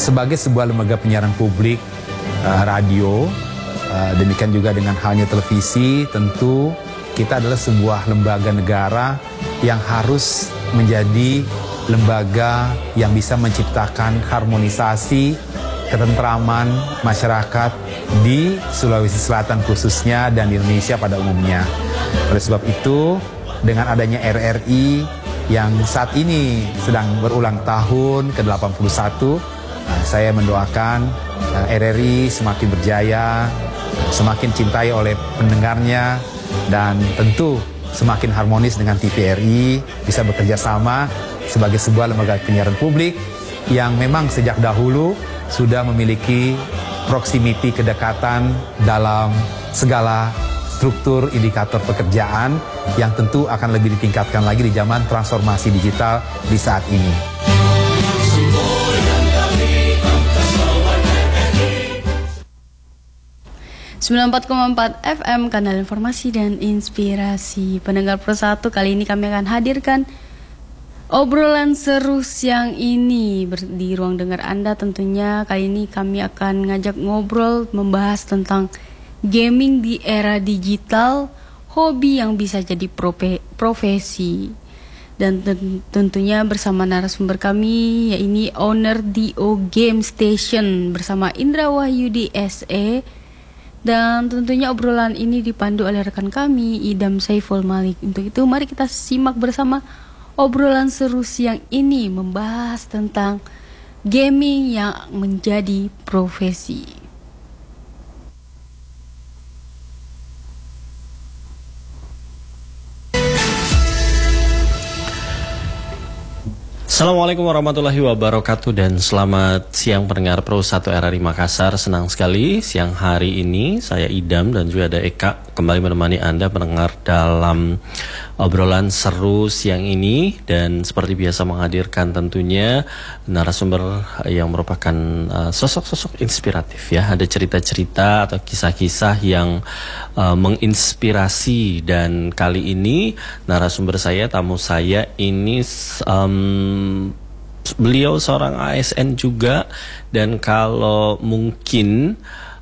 sebagai sebuah lembaga penyiaran publik radio, demikian juga dengan halnya televisi, tentu kita adalah sebuah lembaga negara yang harus menjadi lembaga yang bisa menciptakan harmonisasi ketentraman masyarakat di Sulawesi Selatan khususnya dan di Indonesia pada umumnya. Oleh sebab itu, dengan adanya RRI yang saat ini sedang berulang tahun ke-81, saya mendoakan RRI semakin berjaya, semakin cintai oleh pendengarnya, dan tentu semakin harmonis dengan TVRI, bisa bekerja sama sebagai sebuah lembaga penyiaran publik yang memang sejak dahulu sudah memiliki proximity, kedekatan dalam segala struktur indikator pekerjaan yang tentu akan lebih ditingkatkan lagi di zaman transformasi digital di saat ini. 94,4 FM, kanal informasi dan inspirasi. Pendengar Pro1, kali ini kami akan hadirkan obrolan seru siang ini di ruang dengar Anda. Tentunya kali ini kami akan ngajak ngobrol membahas tentang gaming di era digital, hobi yang bisa jadi profesi. Dan tentunya bersama narasumber kami, yaitu owner DO Game Station bersama Indra Wahyudi SE. Dan tentunya obrolan ini dipandu oleh rekan kami, Idam Saiful Malik. Untuk itu mari kita simak bersama obrolan seru siang ini membahas tentang gaming yang menjadi profesi. Assalamualaikum warahmatullahi wabarakatuh dan selamat siang pendengar Pro1 RRI Makassar. Senang sekali siang hari ini saya Idam dan juga ada Eka kembali menemani Anda pendengar dalam obrolan seru siang ini, dan seperti biasa menghadirkan tentunya narasumber yang merupakan sosok-sosok inspiratif ya. Ada cerita-cerita atau kisah-kisah yang menginspirasi, dan kali ini narasumber saya, tamu saya ini beliau seorang ASN juga, dan kalau mungkin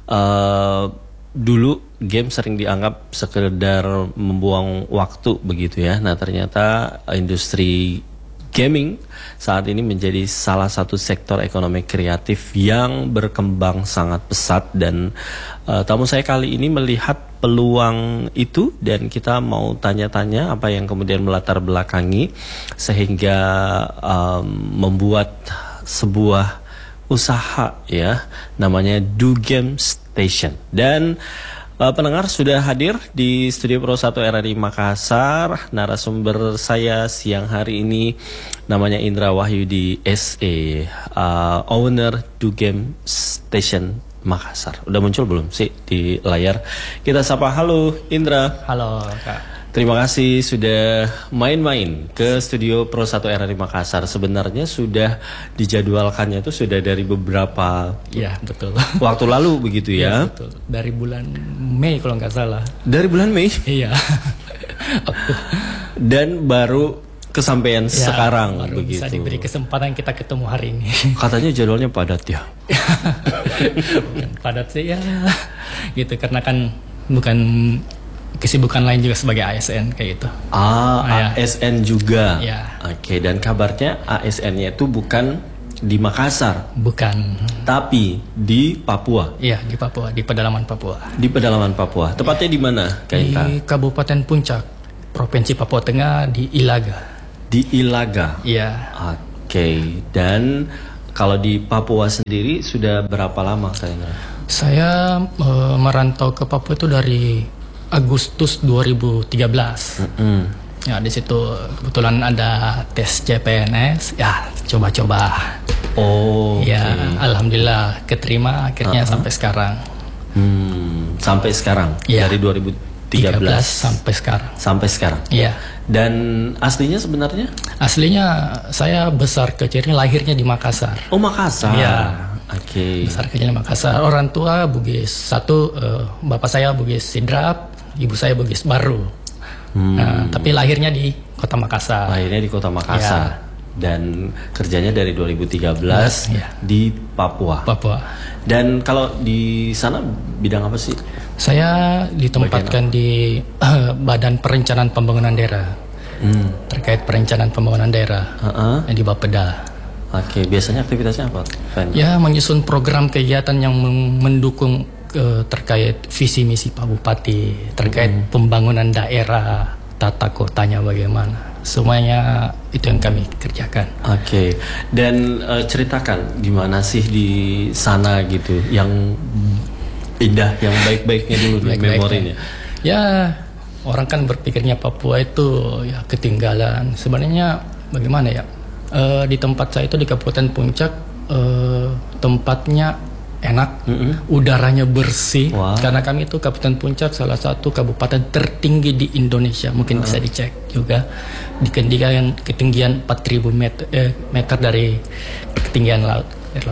dulu game sering dianggap sekedar membuang waktu begitu ya. Nah ternyata industri gaming saat ini menjadi salah satu sektor ekonomi kreatif yang berkembang sangat pesat, dan tamu saya kali ini melihat peluang itu, dan kita mau tanya-tanya apa yang kemudian melatar belakangi sehingga membuat sebuah usaha ya, namanya DO Game Station. Dan pendengar sudah hadir di studio Pro1 RRI Makassar. Narasumber saya siang hari ini namanya Indra Wahyudi SE, owner DO Game Station Makassar. Udah muncul belum sih di layar? Kita sapa. Halo Indra. Halo Kak. Terima kasih sudah main-main ke studio Pro1 RRI Makassar. Sebenarnya sudah dijadwalkannya itu sudah dari beberapa betul. waktu lalu begitu ya? Betul. Dari bulan Mei kalau nggak salah. Dari bulan Mei? Iya. Dan baru kesampaian sekarang baru begitu. Bisa diberi kesempatan kita ketemu hari ini. Katanya jadwalnya padat ya? Bukan padat sih ya. Gitu, karena kan bukan kesibukan lain juga sebagai ASN kayak gitu. ASN juga. Ya. Oke, dan kabarnya ASN-nya itu bukan di Makassar. Bukan. Tapi di Papua. Iya, di Papua, di pedalaman Papua. Di pedalaman Papua. Tepatnya di mana, Kak Inta? Di Kabupaten Puncak, Provinsi Papua Tengah, di Ilaga. Di Ilaga. Iya. Oke. Dan kalau di Papua sendiri sudah berapa lama, Kak Inta? Saya merantau ke Papua itu dari Agustus 2013. Ya, di situ kebetulan ada tes CPNS, ya coba-coba. Oh. Ya, alhamdulillah keterima akhirnya sampai sekarang. Sampai sekarang. Ya. Dari 2013 sampai sekarang. Sampai sekarang. Iya. Dan aslinya sebenarnya? Aslinya saya besar kecilnya lahirnya di Makassar. Oh, Makassar. Iya. Oke. Besar kecilnya Makassar. Orang tua Bugis. Bapak saya Bugis Sidrap, ibu saya Bugis Baru. Tapi lahirnya di Kota Makassar. Lahirnya di Kota Makassar. dan kerjanya dari 2013 di Papua. Dan kalau di sana bidang apa sih? Saya ditempatkan di Badan Perencanaan Pembangunan Daerah. Terkait perencanaan pembangunan daerah yang di Bapeda. Oke, biasanya aktivitasnya apa? Ya, menyusun program kegiatan yang mendukung terkait visi misi Pak Bupati, terkait pembangunan daerah, tata kotanya bagaimana. Semuanya itu yang kami kerjakan. Oke, dan ceritakan gimana sih di sana gitu, yang indah, yang baik-baiknya dulu, memorinya. Ya, orang kan berpikirnya Papua itu ya ketinggalan. Sebenarnya bagaimana ya? Di tempat saya itu di Kabupaten Puncak, tempatnya enak, udaranya bersih. Karena kami itu Kabupaten Puncak salah satu kabupaten tertinggi di Indonesia, mungkin bisa dicek juga, di ketinggian 4.000 meter dari ketinggian laut.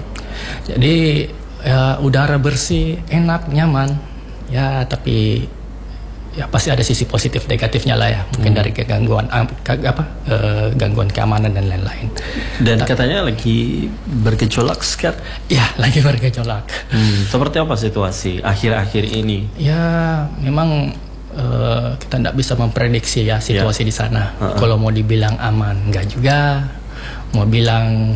Jadi ya, udara bersih, enak, nyaman. Ya, tapi ya pasti ada sisi positif negatifnya lah ya, mungkin dari gangguan gangguan keamanan dan lain-lain. Dan katanya lagi bergejolak sekarang. Ya, lagi bergejolak. Seperti apa situasi akhir-akhir ini? Ya, memang kita tidak bisa memprediksi ya situasi di sana. Kalau mau dibilang aman, enggak juga. Mau bilang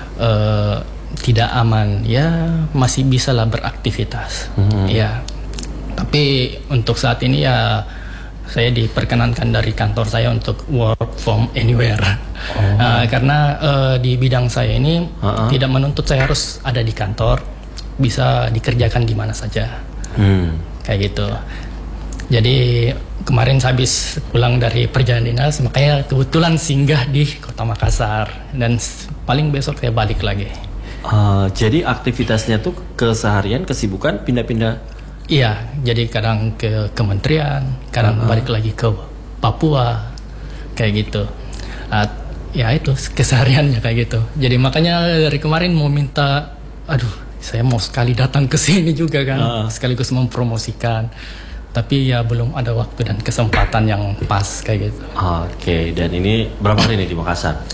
tidak aman, ya masih bisa lah beraktivitas. Ya. Tapi untuk saat ini ya saya diperkenankan dari kantor saya untuk work from anywhere. Karena di bidang saya ini tidak menuntut saya harus ada di kantor, bisa dikerjakan di mana saja. Kayak gitu. Jadi kemarin saya habis pulang dari perjalanan dinas, makanya kebetulan singgah di Kota Makassar, dan paling besok saya balik lagi. Jadi aktivitasnya tuh keseharian, kesibukan pindah-pindah. Iya, jadi kadang ke kementerian, kadang balik lagi ke Papua, kayak gitu. Ya itu kesehariannya kayak gitu. Jadi makanya dari kemarin mau minta, saya mau sekali datang ke sini juga kan, sekaligus mempromosikan. Tapi ya belum ada waktu dan kesempatan yang pas kayak gitu. Oke, dan ini berapa hari nih di Makassar?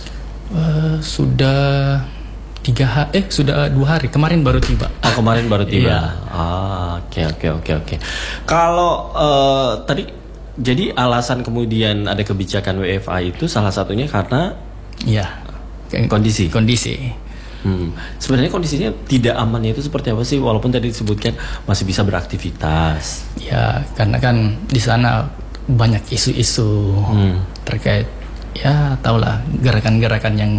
Sudah 2 hari, kemarin baru tiba. Kemarin baru tiba. Iya. Oke. Kalau tadi jadi alasan kemudian ada kebijakan WFA itu salah satunya karena kondisi. Sebenarnya kondisinya tidak amannya itu seperti apa sih? Walaupun tadi disebutkan masih bisa beraktivitas. Ya, karena kan di sana banyak isu-isu terkait, ya tahulah, gerakan-gerakan yang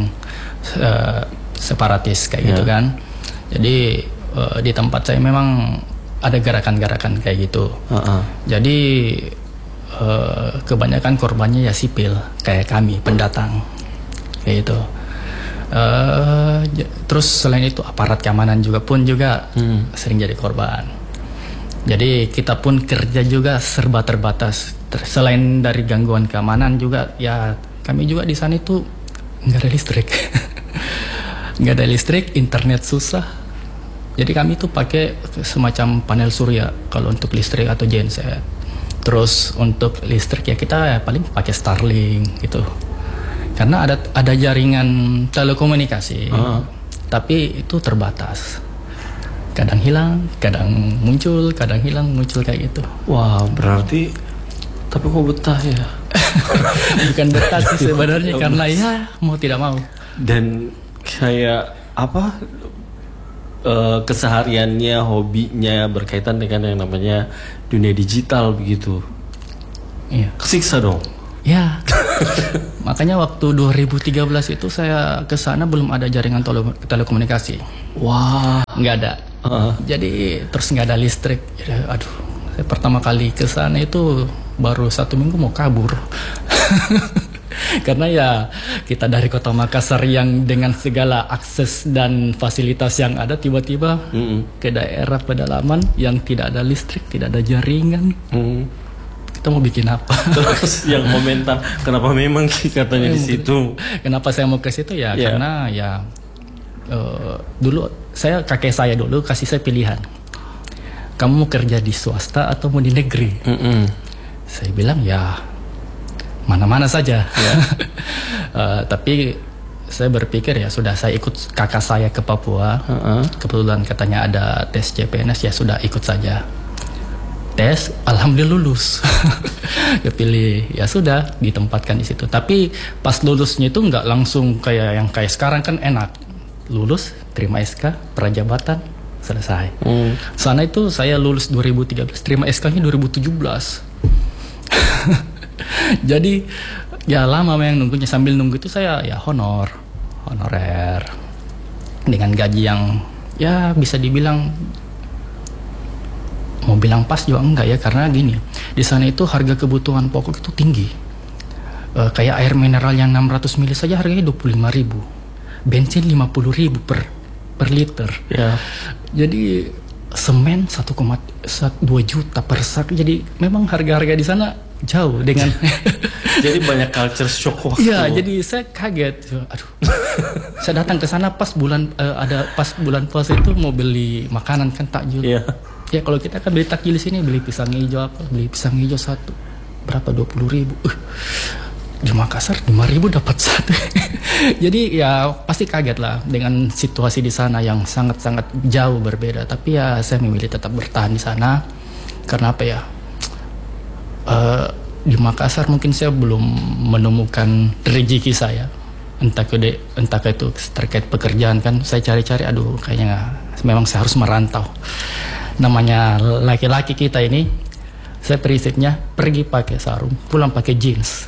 separatis kayak gitu kan. Jadi di tempat saya memang ada gerakan-gerakan kayak gitu. Jadi kebanyakan korbannya ya sipil kayak kami, pendatang kayak gitu. Terus selain itu aparat keamanan juga sering jadi korban. Jadi kita pun kerja juga serba terbatas. Selain dari gangguan keamanan juga, ya kami juga di sana itu nggak ada listrik. Nggak ada listrik, internet susah. Jadi kami tuh pakai semacam panel surya kalau untuk listrik atau genset. Terus untuk listrik ya kita paling pakai Starlink gitu. Karena ada jaringan telekomunikasi, tapi itu terbatas. Kadang hilang, kadang muncul, kadang hilang, muncul kayak gitu. Wah, berarti tapi kok betah ya? Bukan betah sih sebenarnya, karena ya mau tidak mau. Dan kayak apa kesehariannya, hobinya berkaitan dengan yang namanya dunia digital begitu. Iya. Kesiksa dong. Ya. Makanya waktu 2013 itu saya ke sana belum ada jaringan telekomunikasi. Wah, nggak ada. Jadi terus nggak ada listrik. Jadi, saya pertama kali ke sana itu baru 1 minggu mau kabur. Karena ya kita dari Kota Makassar yang dengan segala akses dan fasilitas yang ada, tiba-tiba ke daerah pedalaman yang tidak ada listrik, tidak ada jaringan. Kita mau bikin apa? Terus yang komentar, kenapa memang katanya di situ? Kenapa saya mau ke situ ya? Karena ya dulu kakek saya dulu kasih saya pilihan. Kamu mau kerja di swasta atau mau di negeri? Saya bilang ya mana-mana saja. Tapi saya berpikir ya sudah, saya ikut kakak saya ke Papua. Kebetulan katanya ada tes CPNS, ya sudah ikut saja. Tes, alhamdulillah lulus. Kepilih, ya sudah ditempatkan di situ. Tapi pas lulusnya itu nggak langsung kayak yang kayak sekarang kan enak. Lulus, terima SK, prajabatan, selesai. Sana itu saya lulus 2013, terima SK-nya 2017. Jadi ya lama yang nunggunya, sambil nunggu itu saya ya honorer dengan gaji yang ya bisa dibilang, mau bilang pas juga enggak ya, karena gini, di sana itu harga kebutuhan pokok itu tinggi. Kayak air mineral yang 600 ml saja harganya 25.000, bensin 50.000 per liter. Jadi semen 1,2 juta per sak. Jadi memang harga-harga di sana jauh dengan jadi banyak culture shock waktu. Iya, jadi saya kaget. Aduh. Saya datang ke sana pas bulan puasa itu mau beli makanan kan, takjil. Iya. Ya kalau kita kan beli takjil di sini, beli pisang hijau satu berapa, 20.000. Di Makassar 5.000 dapat satu. Jadi ya pasti kaget lah dengan situasi di sana yang sangat-sangat jauh berbeda. Tapi ya saya memilih tetap bertahan di sana karena apa ya? Di Makassar mungkin saya belum menemukan rezeki saya. Entah itu terkait pekerjaan kan, saya cari-cari, aduh kayaknya memang saya harus merantau. Namanya laki-laki kita ini, saya prinsipnya pergi pakai sarung, pulang pakai jeans.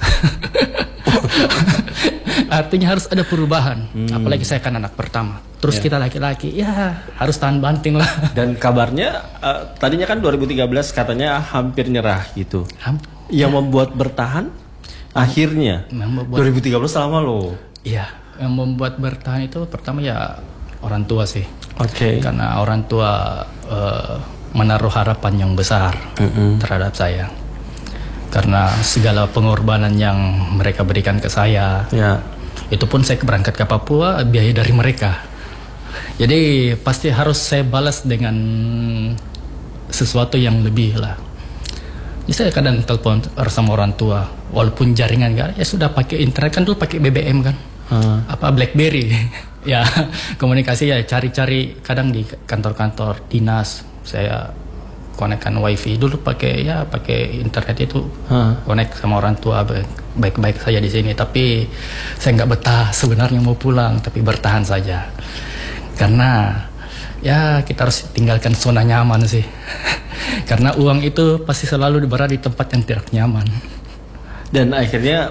Artinya harus ada perubahan. Apalagi saya kan anak pertama. Terus kita laki-laki, ya harus tahan banting lah. Dan kabarnya tadinya kan 2013 katanya hampir nyerah gitu. Yang membuat bertahan akhirnya 2013 lama loh. Iya, yang membuat bertahan itu pertama ya orang tua sih. Oke. Karena orang tua menaruh harapan yang besar terhadap saya. Karena segala pengorbanan yang mereka berikan ke saya, itu pun saya berangkat ke Papua biaya dari mereka. Jadi pasti harus saya balas dengan sesuatu yang lebih lah. Jadi saya kadang telepon sama orang tua, walaupun jaringan kan, ya sudah pakai internet kan, dulu pakai BBM kan, BlackBerry. Ya komunikasi ya cari-cari, kadang di kantor-kantor dinas saya konekkan wifi, dulu pakai internet itu, konek sama orang tua, baik-baik saja di sini. Tapi saya nggak betah sebenarnya, mau pulang tapi bertahan saja karena ya kita harus tinggalkan zona nyaman sih. Karena uang itu pasti selalu berada di tempat yang tidak nyaman. Dan akhirnya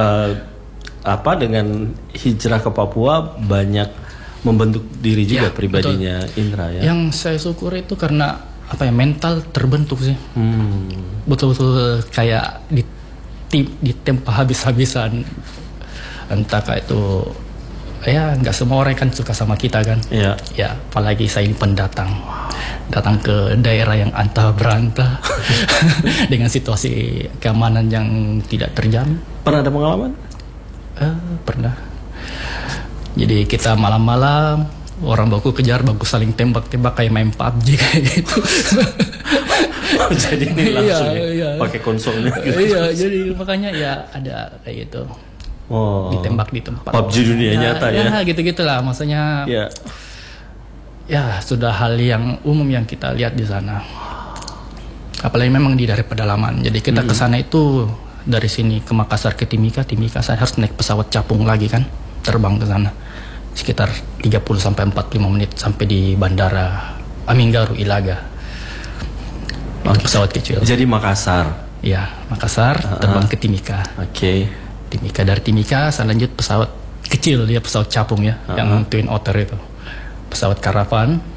dengan hijrah ke Papua banyak membentuk diri juga pribadinya, betul. Indra ya. Yang saya syukuri itu karena mental terbentuk sih. Betul-betul kayak ditempa habis-habisan. Entah kayak itu, ya nggak semua orang kan suka sama kita kan. Ya apalagi saya ini pendatang, datang ke daerah yang antah berantah dengan situasi keamanan yang tidak terjamin. Pernah ada pengalaman? Pernah. Jadi kita malam-malam, orang baku kejar, baku saling tembak-tembak kayak main PUBG kayak gitu. Jadi ini langsung pakai konsolnya gitu. Iya, jadi makanya ya ada kayak gitu. Ditembak di tempat. PUBG dunia nyata ya. Ya gitu-gitulah, maksudnya. Ya sudah hal yang umum yang kita lihat di sana. Apalagi memang dari pedalaman. Jadi kita ke sana itu dari sini ke Makassar ke Timika saya harus naik pesawat capung lagi kan, terbang ke sana. Sekitar 30 sampai 45 menit sampai di bandara Aminggaru Ilaga. Pesawat kecil. Jadi Makassar. Ya, Makassar terbang ke Timika. Oke. Timika, dari Timika saya lanjut pesawat kecil, dia pesawat capung ya, yang Twin Otter itu. Pesawat karavan